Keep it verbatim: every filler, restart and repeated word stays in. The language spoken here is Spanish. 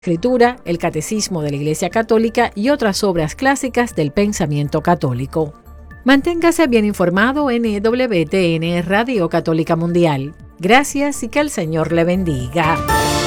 Escritura, el Catecismo de la Iglesia Católica y otras obras clásicas del pensamiento católico. Manténgase bien informado en E W T N Radio Católica Mundial. Gracias y que el Señor le bendiga.